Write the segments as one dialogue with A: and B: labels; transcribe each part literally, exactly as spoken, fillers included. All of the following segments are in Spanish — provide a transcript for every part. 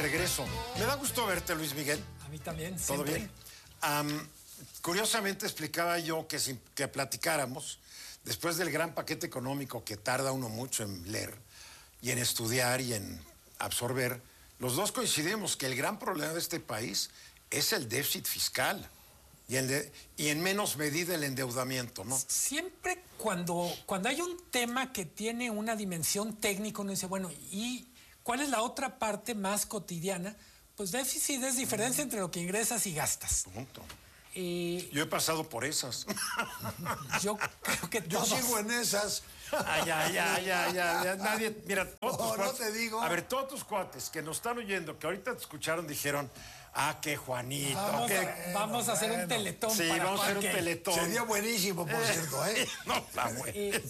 A: regreso. Me da gusto verte, Luis Miguel.
B: A mí también.
A: ¿Todo
B: siempre.
A: bien? Um, curiosamente explicaba yo que, si, que platicáramos, después del gran paquete económico que tarda uno mucho en leer y en estudiar y en absorber, los dos coincidimos que el gran problema de este país es el déficit fiscal y, el de, y en menos medida el endeudamiento, ¿no?
B: Siempre cuando, cuando hay un tema que tiene una dimensión técnica, uno dice, bueno, ¿y cuál es la otra parte más cotidiana? Pues déficit es diferencia entre lo que ingresas y gastas.
A: Punto.
B: Eh,
A: Yo he pasado por esas.
B: yo creo que
C: Yo
B: todos.
C: sigo en esas.
A: Ah, ya, ya, ya, ya, ya, nadie, mira, todos
C: No,
A: tus
C: no
A: cuates,
C: te digo.
A: A ver, todos tus cuates que nos están oyendo, que ahorita te escucharon, dijeron, ah, qué Juanito,
B: Vamos,
A: qué...
B: a, vamos a hacer un
C: bueno.
B: teletón.
A: Sí,
B: para
A: vamos a hacer un
B: Juan, que-
A: teletón.
C: Sería buenísimo, por cierto, ¿eh?
A: No, está bueno.
B: Eh,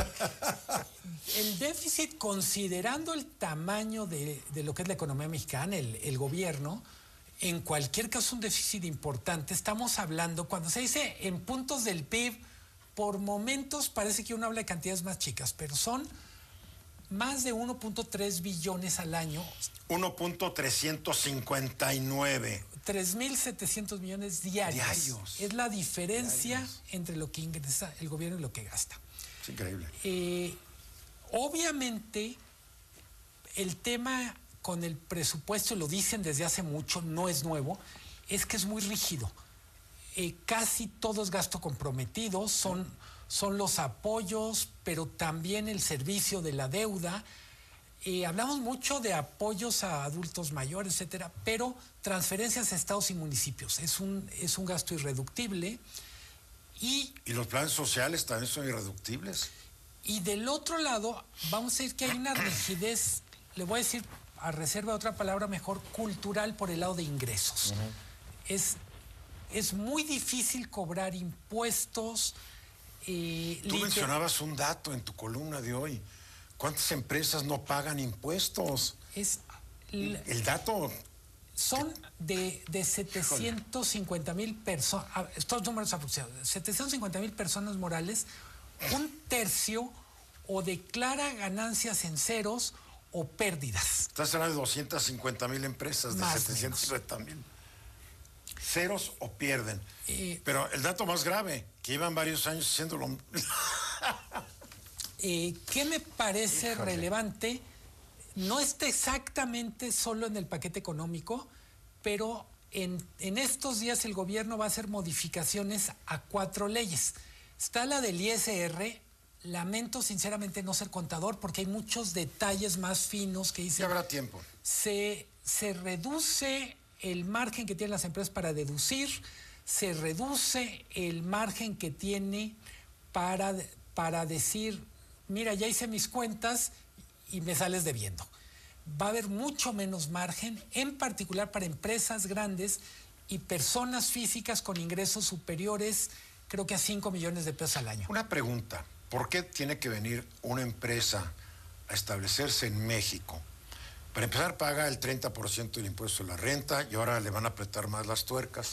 B: el déficit, considerando el tamaño de, de lo que es la economía mexicana, el, el gobierno, en cualquier caso un déficit importante. Estamos hablando, cuando se dice en puntos del P I B, por momentos parece que uno habla de cantidades más chicas, pero son más de uno punto tres billones al año,
A: uno punto trescientos cincuenta y nueve.
B: tres mil setecientos millones diarios.
A: Diarios.
B: Es la diferencia
A: Diarios.
B: entre lo que ingresa el gobierno y lo que gasta.
A: Es increíble.
B: Eh, obviamente, el tema con el presupuesto, lo dicen desde hace mucho, no es nuevo, es que es muy rígido. Eh, casi todo es gasto comprometido, son, son los apoyos, pero también el servicio de la deuda. Eh, hablamos mucho de apoyos a adultos mayores, etcétera, pero transferencias a estados y municipios. Es un, es un gasto irreductible. Y
A: Y los planes sociales también son irreductibles.
B: Y del otro lado, vamos a decir que hay una rigidez, le voy a decir, a reserva de otra palabra mejor, cultural por el lado de ingresos. Uh-huh. Es, es muy difícil cobrar impuestos. Eh,
A: Tú mencionabas un dato en tu columna de hoy. ¿Cuántas empresas no pagan impuestos?
B: Es,
A: el, el dato...
B: Son de, de setecientos cincuenta mil personas, estos números aproximados, setecientos cincuenta mil personas morales, un tercio o declara ganancias en ceros o pérdidas.
A: Estás hablando de doscientas cincuenta mil empresas de
B: Más
A: setecientos cincuenta mil. Ceros o pierden.
B: Eh,
A: Pero el dato más grave, que llevan varios años haciéndolo.
B: eh, ¿Qué me parece
A: Híjole.
B: relevante? No está exactamente solo en el paquete económico, pero en, en estos días el gobierno va a hacer modificaciones a cuatro leyes. Está la del I S R. Lamento sinceramente no ser contador porque hay muchos detalles más finos que dicen...
A: Ya habrá tiempo.
B: Se, se reduce el margen que tienen las empresas para deducir, se reduce el margen que tiene para, para decir, mira, ya hice mis cuentas y me sales debiendo. Va a haber mucho menos margen, en particular para empresas grandes y personas físicas con ingresos superiores, creo que a cinco millones de pesos al año.
A: Una pregunta, ¿por qué tiene que venir una empresa a establecerse en México? Para empezar, paga el treinta por ciento del impuesto de la renta y ahora le van a apretar más las tuercas.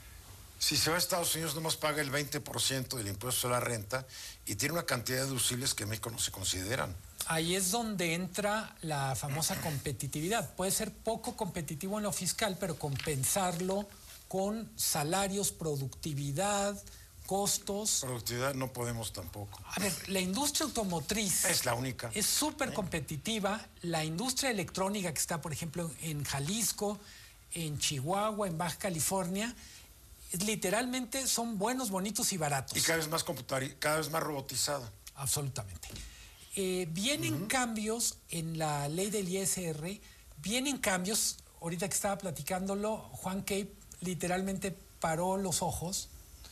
A: Si se va a Estados Unidos, nomás paga el veinte por ciento del impuesto de la renta y tiene una cantidad de deducibles que en México no se consideran.
B: Ahí es donde entra la famosa competitividad. Puede ser poco competitivo en lo fiscal, pero compensarlo con salarios, productividad, costos.
A: Productividad no podemos tampoco.
B: A ver, la industria automotriz
A: es la única.
B: Es súper competitiva. La industria electrónica que está, por ejemplo, en Jalisco, en Chihuahua, en Baja California, es, literalmente son buenos, bonitos y baratos.
A: Y cada vez más computari- cada vez más robotizada.
B: Absolutamente. Eh, vienen uh-huh. cambios en la ley del I S R, vienen cambios, ahorita que estaba platicándolo, Juan Cape literalmente paró los ojos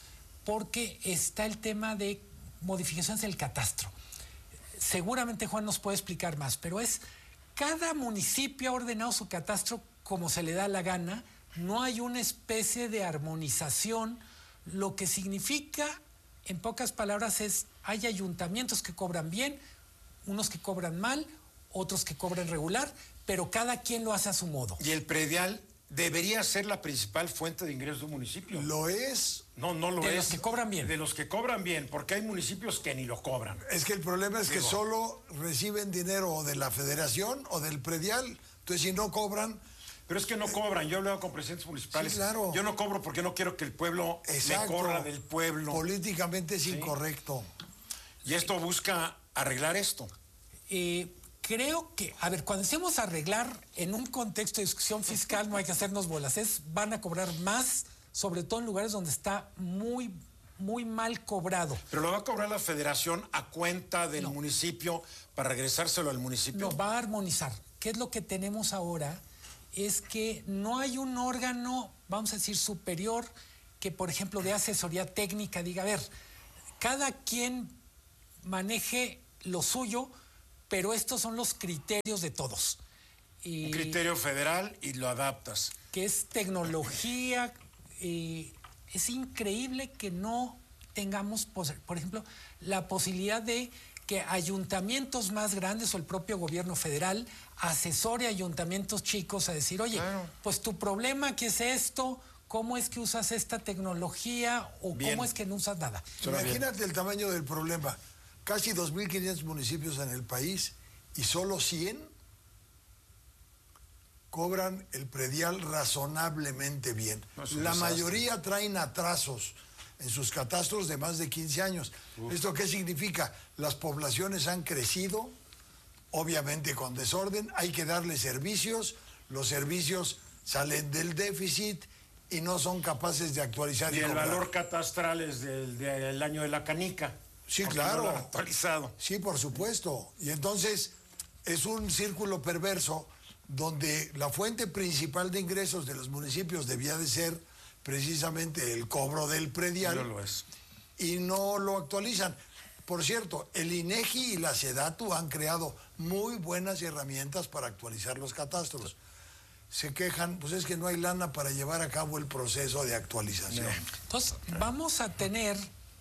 B: porque está el tema de modificaciones del catastro. Seguramente Juan nos puede explicar más, pero es cada municipio ha ordenado su catastro como se le da la gana, no hay una especie de armonización, lo que significa, en pocas palabras, es hay ayuntamientos que cobran bien, unos que cobran mal, otros que cobran regular, pero cada quien lo hace a su modo.
A: Y el predial debería ser la principal fuente de ingresos de un municipio.
C: ¿Lo es?
A: No, no lo es.
B: De los que cobran bien.
A: De los que cobran bien, porque hay municipios que ni lo cobran.
C: Es que el problema es
A: Digo,
C: que solo reciben dinero o de la federación o del predial. Entonces, si no cobran,
A: Pero es que no cobran. Yo he hablado con presidentes municipales.
C: Sí, claro.
A: Yo no cobro porque no quiero que el pueblo
C: Exacto.
A: me corra del pueblo.
C: Políticamente es
A: Sí.
C: incorrecto.
A: Y esto busca arreglar esto.
B: Eh, creo que, a ver, cuando decimos arreglar en un contexto de discusión fiscal no hay que hacernos bolas. Es, van a cobrar más, sobre todo en lugares donde está muy, muy mal cobrado.
A: Pero lo va a cobrar la federación a cuenta del
B: No.
A: municipio para regresárselo al municipio.
B: No, va a armonizar. ¿Qué es lo que tenemos ahora? Es que no hay un órgano, vamos a decir, superior, que, por ejemplo, de asesoría técnica diga, a ver, cada quien maneje lo suyo, pero estos son los criterios de todos. Y
A: Un criterio federal y lo adaptas.
B: que es tecnología. eh, es increíble que no tengamos, pos- por ejemplo, la posibilidad de que ayuntamientos más grandes o el propio gobierno federal asesore a ayuntamientos chicos a decir, oye,
A: Claro.
B: pues tu problema aquí es esto, ¿cómo es que usas esta tecnología o
A: Bien.
B: cómo es que no usas nada?
A: Suena bien.
C: Imagínate el tamaño del problema. Casi dos mil quinientos municipios en el país y solo cien cobran el predial razonablemente bien.
A: No, es un
C: La
A: desastre.
C: mayoría traen atrasos en sus catastros de más de quince años. ¿Esto qué significa? Las poblaciones han crecido, obviamente con desorden, hay que darle servicios, los servicios salen del déficit y no son capaces de actualizar
A: Y el
C: cobrar.
A: valor catastral es del, del año de la canica.
C: Sí,
A: porque
C: claro.
A: no lo han actualizado.
C: Sí, por supuesto. Y entonces es un círculo perverso donde la fuente principal de ingresos de los municipios debía de ser precisamente el cobro del predial.
A: No lo es.
C: Y no lo actualizan. Por cierto, el INEGI y la SEDATU han creado muy buenas herramientas para actualizar los catastros. Se quejan, pues es que no hay lana para llevar a cabo el proceso de actualización.
B: Entonces, vamos a tener,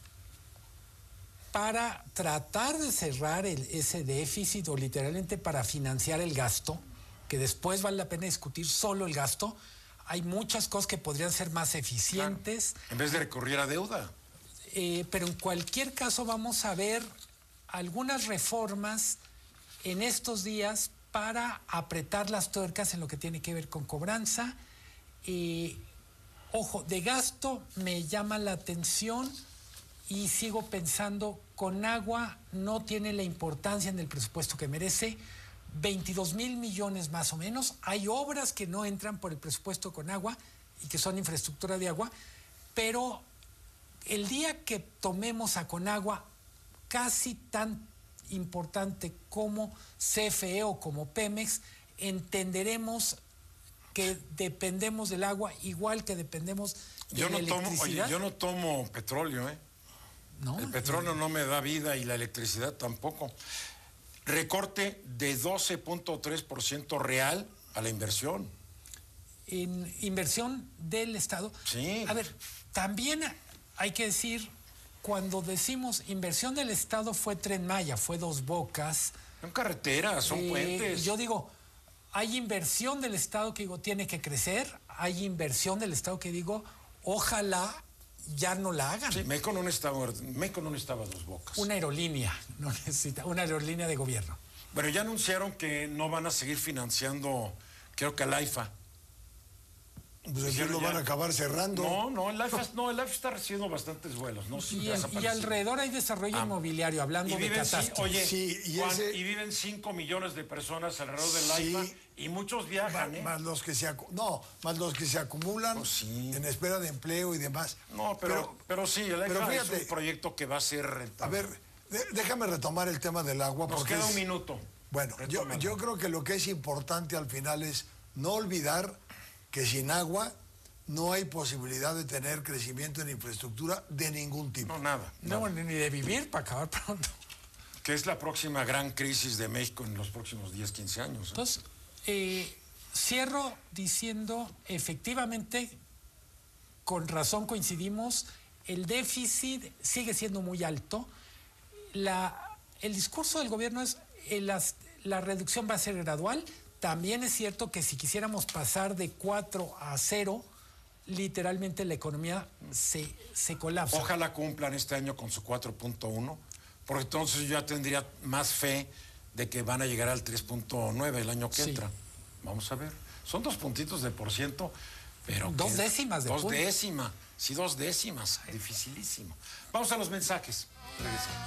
B: para tratar de cerrar el, ese déficit o literalmente para financiar el gasto, que después vale la pena discutir solo el gasto, hay muchas cosas que podrían ser más eficientes.
A: En vez de recurrir a deuda.
B: Eh, pero en cualquier caso vamos a ver algunas reformas en estos días para apretar las tuercas en lo que tiene que ver con cobranza. Eh, ojo, de gasto me llama la atención y sigo pensando, Conagua no tiene la importancia en el presupuesto que merece. veintidós mil millones más o menos. Hay obras que no entran por el presupuesto Conagua y que son infraestructura de agua, pero el día que tomemos a Conagua, casi tan importante como C F E o como Pemex, entenderemos que dependemos del agua igual que dependemos de
A: Yo
B: la
A: no tomo, oye,
B: electricidad.
A: yo no tomo petróleo, ¿eh?
B: No,
A: El petróleo no me da vida y la electricidad tampoco. Recorte de doce punto tres por ciento real a la inversión.
B: en inversión del Estado.
A: Sí.
B: A ver, también hay que decir, cuando decimos inversión del Estado fue Tren Maya, fue Dos Bocas.
A: Son carreteras, son
B: Eh,
A: puentes.
B: Yo digo, hay inversión del Estado que digo tiene que crecer, hay inversión del Estado que digo, ojalá ya no la hagan.
A: Sí, México no necesitaba, México no necesitaba Dos Bocas.
B: Una aerolínea, no necesita, una aerolínea de gobierno.
A: Bueno, ya anunciaron que no van a seguir financiando, creo que al AIFA.
C: Pues aquí
A: Dijeron
C: lo
A: ya.
C: van a acabar cerrando.
A: No, no, el AIFA, no, el AIFA está recibiendo bastantes vuelos, ¿no? Sí,
B: Y,
A: ya
B: en- y
A: desapareció.
B: alrededor hay desarrollo
A: Ah.
B: inmobiliario, hablando
A: Y
B: de
A: viven, sí,
B: catastro.
A: oye,
C: Sí, y
A: Juan,
C: ese-
A: y viven cinco millones de personas alrededor del
C: Sí.
A: AIFA y muchos
C: Ma-
A: viajan, ¿eh?
C: más los que se acu- no, más los que se acumulan
A: Pues sí.
C: en espera de empleo y demás.
A: No, pero, pero, sí, el
C: pero
A: AIFA es
C: fíjate,
A: un proyecto que va a ser
C: a
A: rentable.
C: ver, de- déjame retomar el tema del agua.
A: Nos
C: porque
A: queda
C: es-
A: un minuto.
C: Bueno, yo,
A: Retómalo.
C: yo creo que lo que es importante al final es no olvidar que sin agua no hay posibilidad de tener crecimiento en infraestructura de ningún tipo.
A: No, nada.
B: No,
A: nada.
B: ni de vivir para acabar pronto.
A: Que es la próxima gran crisis de México en los próximos diez, quince años. ¿eh?
B: Entonces, eh, cierro diciendo, efectivamente, con razón coincidimos, el déficit sigue siendo muy alto. La, el discurso del gobierno es eh, las- la reducción va a ser gradual. También es cierto que si quisiéramos pasar de cuatro a cero, literalmente la economía se, se colapsa.
A: Ojalá cumplan este año con su cuatro punto uno, porque entonces yo ya tendría más fe de que van a llegar al tres punto nueve el año que
B: Sí.
A: entra. Vamos a ver. Son dos puntitos de por ciento, pero...
B: Dos
A: que-
B: décimas de
A: Dos
B: punto.
A: décimas. Sí, dos décimas. Dificilísimo. Vamos a los mensajes. Regresamos.